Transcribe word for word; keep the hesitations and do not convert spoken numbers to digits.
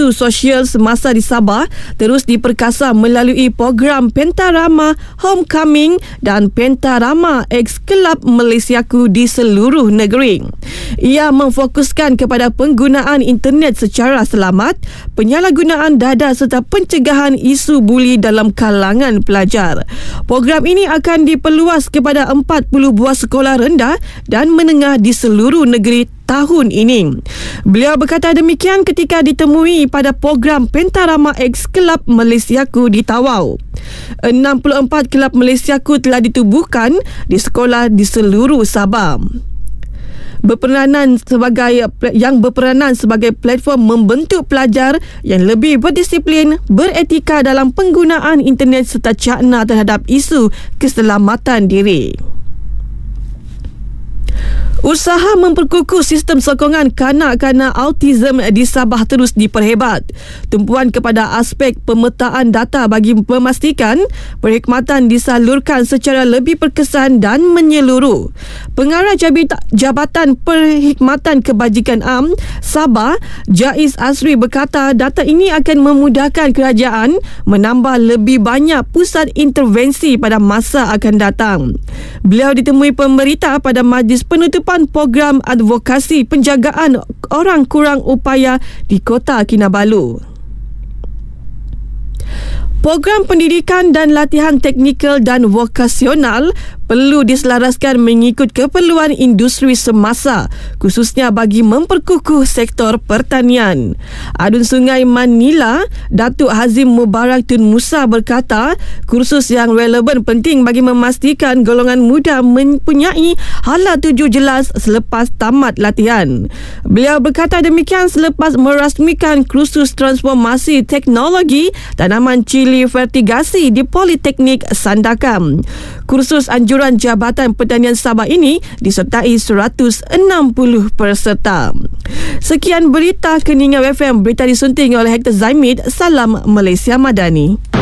isu sosial semasa di Sabah terus diperkasa melalui program Pentarama Homecoming dan Pentarama X Kelab Malaysiaku di seluruh negeri. Ia memfokuskan kepada penggunaan internet secara selamat, penyalahgunaan data serta pencegahan isu buli dalam kalangan pelajar. Program ini akan diperluas kepada empat puluh buah sekolah rendah dan menengah di seluruh negeri tahun ini. Beliau berkata demikian ketika ditemui pada program Pentarama X Kelab Malaysiaku di Tawau. enam puluh empat kelab Malaysiaku telah ditubuhkan di sekolah di seluruh Sabah. Berperanan sebagai yang berperanan sebagai platform membentuk pelajar yang lebih berdisiplin, beretika dalam penggunaan internet serta cakna terhadap isu keselamatan diri. Usaha memperkukuh sistem sokongan kanak-kanak autism di Sabah terus diperhebat. Tumpuan kepada aspek pemetaan data bagi memastikan perkhidmatan disalurkan secara lebih berkesan dan menyeluruh. Pengarah Jabatan Perkhidmatan Kebajikan Am Sabah, Jaiz Asri berkata data ini akan memudahkan kerajaan menambah lebih banyak pusat intervensi pada masa akan datang. Beliau ditemui pemberita pada majlis penutupan program advokasi penjagaan orang kurang upaya di Kota Kinabalu. Program pendidikan dan latihan teknikal dan vokasional perlu diselaraskan mengikut keperluan industri semasa, khususnya bagi memperkukuh sektor pertanian. Adun Sungai Manila, Datuk Hazim Mubarak Tun Musa berkata, kursus yang relevan penting bagi memastikan golongan muda mempunyai hala tuju jelas selepas tamat latihan. Beliau berkata demikian selepas merasmikan kursus transformasi teknologi tanaman cili fertigasi di Politeknik Sandakam. Kursus anjuran Jabatan Pertanian Sabah ini disertai seratus enam puluh peserta. Sekian berita Keningau F M, berita disunting oleh Hector Zaimid. Salam Malaysia Madani.